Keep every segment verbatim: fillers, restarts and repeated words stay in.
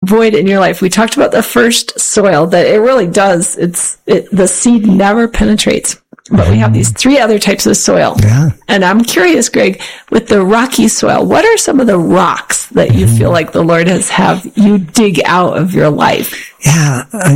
void in your life. We talked about the first soil, that it really does. It's it, the seed never penetrates. But we have these three other types of soil. Yeah. And I'm curious, Greg, with the rocky soil, what are some of the rocks that you mm-hmm. feel like the Lord has have you dig out of your life? Yeah. Uh,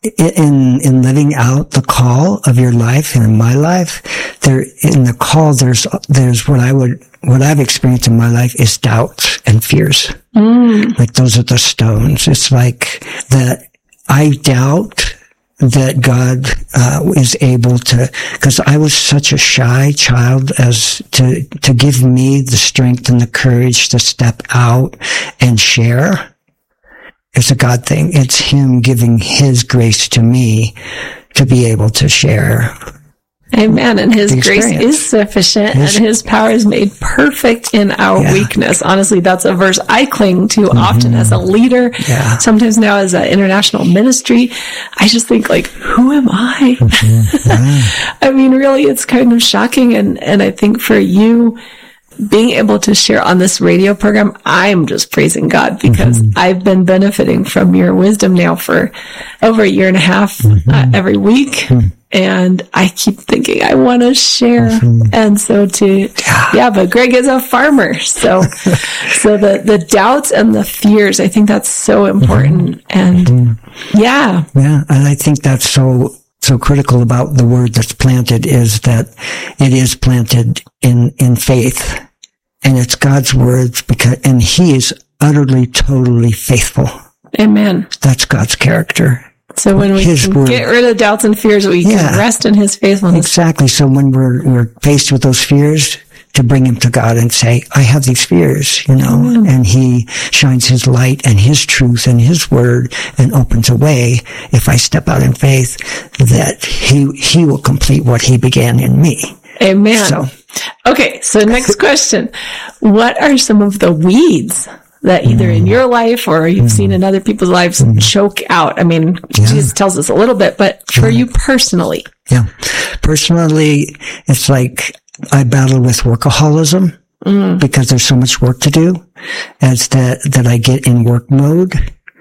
in, in living out the call of your life and in my life, there, in the call, there's, there's what I would, what I've experienced in my life is doubts and fears. Mm. Like those are the stones. It's like that I doubt that God uh, is able to, because I was such a shy child, as to to give me the strength and the courage to step out and share. It's a God thing. It's Him giving His grace to me to be able to share. Amen. And His grace is sufficient, his, and His power is made perfect in our yeah. weakness. Honestly, that's a verse I cling to mm-hmm. often as a leader. Yeah. Sometimes now as an international ministry, I just think like, who am I? Mm-hmm. Yeah. I mean, really, it's kind of shocking. And, and I think for you, being able to share on this radio program, I'm just praising God, because mm-hmm. I've been benefiting from your wisdom now for over a year and a half mm-hmm. uh, every week. Mm-hmm. And I keep thinking, I want to share. Mm-hmm. And so to, yeah, but Greg is a farmer. So, so the, the doubts and the fears, I think that's so important. Mm-hmm. And mm-hmm. yeah. Yeah. And I think that's so, so critical about the word that's planted, is that it is planted in, in faith, and it's God's words, because, and He is utterly, totally faithful. Amen. That's God's character. So when we His can word. get rid of doubts and fears, we yeah. can rest in His faithfulness. Exactly. So when we're, we're faced with those fears, to bring Him to God and say, I have these fears, you know, mm. and He shines His light and His truth and His word and opens a way, if I step out in faith, that He, He will complete what He began in me. Amen. So. Okay. So next question. What are some of the weeds that either mm. in your life or you've mm. seen in other people's lives mm. choke out? I mean, yeah. Jesus tells us a little bit, but for yeah. you personally. Yeah. Personally, it's like I battle with workaholism mm. because there's so much work to do, as that, that I get in work mode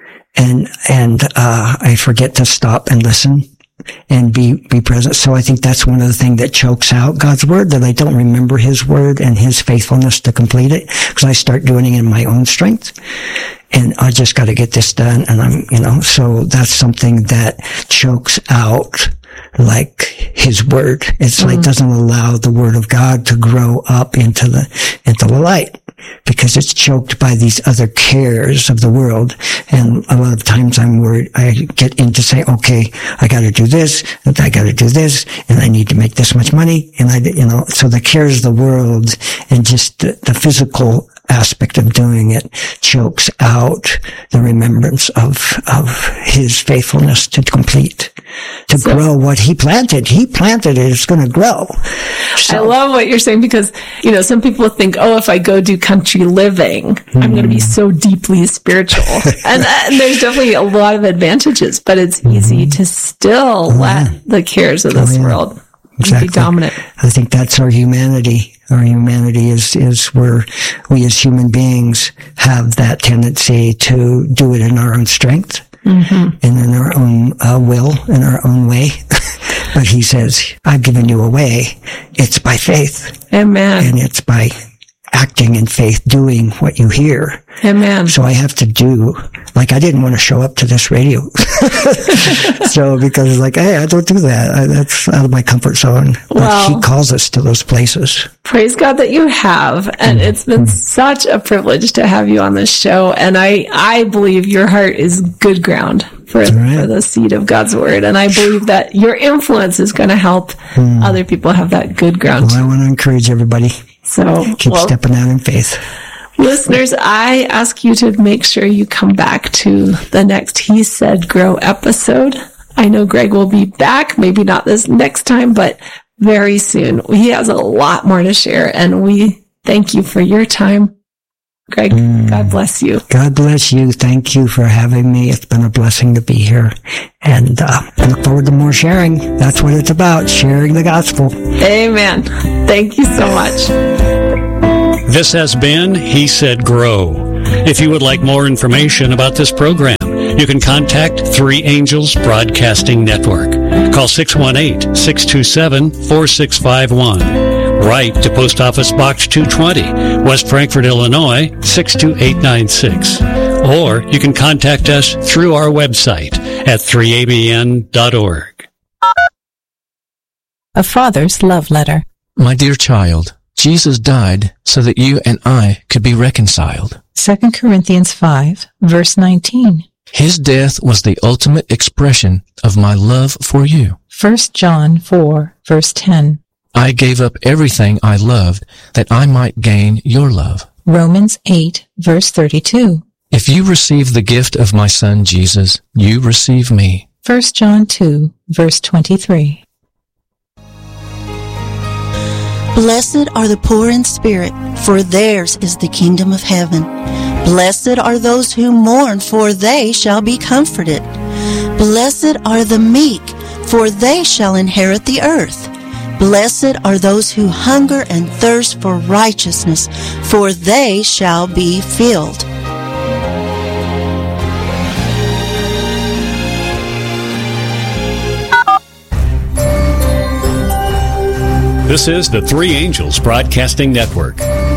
and, and, uh, I forget to stop and listen and be, be present. So I think that's one of the things that chokes out God's word, that I don't remember His word and His faithfulness to complete it, because I start doing it in my own strength. And I just got to get this done. And I'm, you know, so that's something that chokes out like His word. It's mm-hmm. like doesn't allow the word of God to grow up into the, into the light, because it's choked by these other cares of the world. And a lot of times I'm worried, I get into say, okay, I got to do this, and I got to do this, and I need to make this much money. And I, you know, so the cares of the world and just the, the physical aspect of doing it chokes out the remembrance of, of His faithfulness to complete, to so, grow what He planted. He planted it. It's going to grow. So. I love what you're saying, because, you know, some people think, oh, if I go do country living, mm. I'm going to be so deeply spiritual. and, and there's definitely a lot of advantages, but it's mm-hmm. easy to still oh, let yeah. the cares of this oh, yeah. world exactly. be dominant. I think that's our humanity. Our humanity is, is where we as human beings have that tendency to do it in our own strength mm-hmm. and in our own uh, will, in our own way. But He says, I've given you a way. It's by faith. Amen. And it's by acting in faith, doing what you hear. Amen. So I have to do, like, I didn't want to show up to this radio. So, because it's like, hey, I don't do that. I, that's out of my comfort zone. Well, but He calls us to those places. Praise God that you have. And mm-hmm. it's been mm-hmm. such a privilege to have you on this show. And I, I believe your heart is good ground for, right. for the seed of God's word. And I believe that your influence is going to help mm. other people have that good ground. Well, I want to encourage everybody. So keep well, stepping out in faith. Listeners, I ask you to make sure you come back to the next He Said Grow episode. I know Greg will be back, maybe not this next time, but very soon. He has a lot more to share, and we thank you for your time. Greg, mm. God bless you. God bless you. Thank you for having me. It's been a blessing to be here. And uh, I look forward to more sharing. That's what it's about, sharing the gospel. Amen. Thank you so much. This has been He Said Grow. If you would like more information about this program, you can contact Three Angels Broadcasting Network. Call six one eight, six two seven, four six five one. Write to Post Office Box two twenty, West Frankfort, Illinois, six two eight nine six. Or you can contact us through our website at three a b n dot org. A Father's Love Letter. My dear child, Jesus died so that you and I could be reconciled. Second Corinthians five, verse nineteen. His death was the ultimate expression of my love for you. First John four, verse ten. I gave up everything I loved that I might gain your love. Romans eight, verse thirty-two. If you receive the gift of my Son Jesus, you receive me. First John two, verse twenty-three. Blessed are the poor in spirit, for theirs is the kingdom of heaven. Blessed are those who mourn, for they shall be comforted. Blessed are the meek, for they shall inherit the earth. Blessed are those who hunger and thirst for righteousness, for they shall be filled. This is the Three Angels Broadcasting Network.